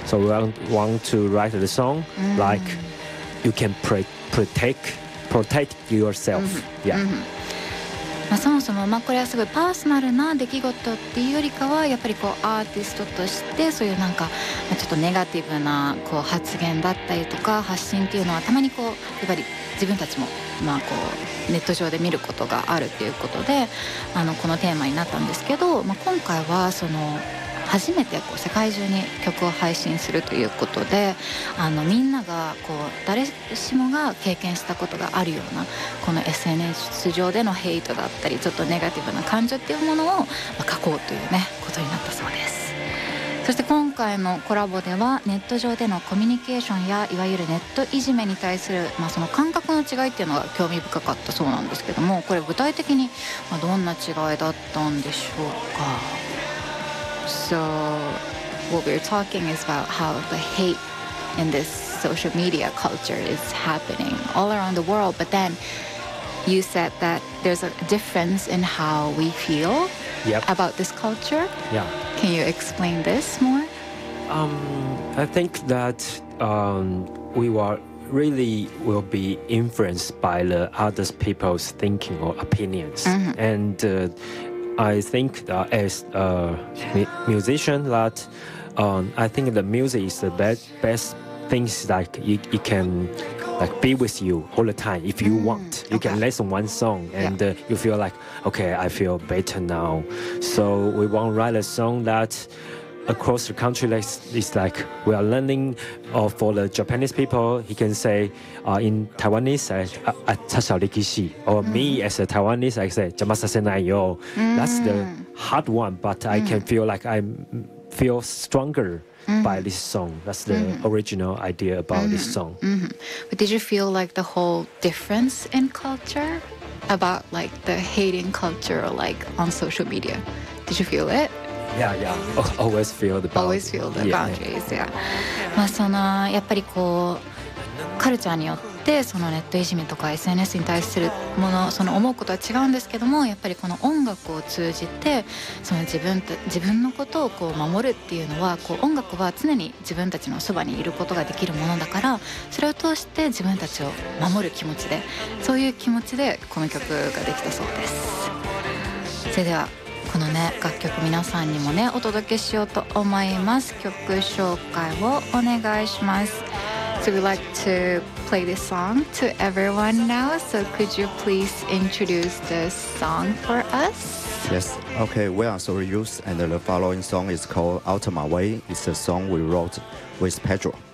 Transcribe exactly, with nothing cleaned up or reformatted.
So we want, want to write the song like you can pre- protect protect yourself. Yeah. まあ、そもそもまあこれはすごいパーソナルな出来事っていうよりかはやっぱりこうアーティストとしてそういうなんかちょっとネガティブなこう発言だったりとか発信っていうのはたまにこうやっぱり自分たちもまあこうネット上で見ることがあるっていうことであのこのテーマになったんですけど、まあ、今回はその初めてこう世界中に曲を配信するということであのみんながこう誰しもが経験したことがあるようなこの エスエヌエス 上でのヘイトだったりちょっとネガティブな感情っていうものをまあ書こうというねことになったそうです。そして今回のコラボではネット上でのコミュニケーションやいわゆるネットいじめに対する、まあ、その感覚の違いっていうのが興味深かったそうなんですけどもこれ具体的にどんな違いだったんでしょうか。So what we're talking is about how the hate in this social media culture is happening all around the world. But then you said that there's a difference in how we feel yep. about this culture. Yeah. Can you explain this more? Um, I think that um, we were really will be influenced by the other people's thinking or opinions. Mm-hmm. And uh, I think that as a musician that um, I think the music is the best best things like it, it can like be with you all the time if you mm, want. You okay. can listen one song and yeah. uh, you feel like okay I feel better now. So we want to write a song that across the country like, it's like we are learning uh, for the Japanese people he can say uh, in Taiwanese uh, or mm. me as a Taiwanese I say mm. That's the hard one but mm. I can feel like I feel stronger mm. by this song. That's the mm. original idea about mm. this song. Mm-hmm. But did you feel like the whole difference in culture about like the hating culture like on social media? Did you feel it? Yeah, yeah. Always feel the boundaries. Always feel the boundaries, yeah. まあそのやっぱりこうカルチャーによってそのネットいじめとか エスエヌエス に対するものその思うことは違うんですけどもやっぱりこの音楽を通じてその自分と自分のことをこう守るっていうのはこう音楽は常に自分たちのそばにいることができるものだからそれを通して自分たちを守る気持ちでそういう気持ちでこの曲ができたそうです。それではこのね楽曲皆さんにもねお届けしようと思います。曲紹介をお願いします。So we'd like to play this song to everyone now. So could you please introduce this song for us? Yes. Okay. We are Sorry Youth, and the following song is called Out of My Way. It's a song we wrote with Pedro.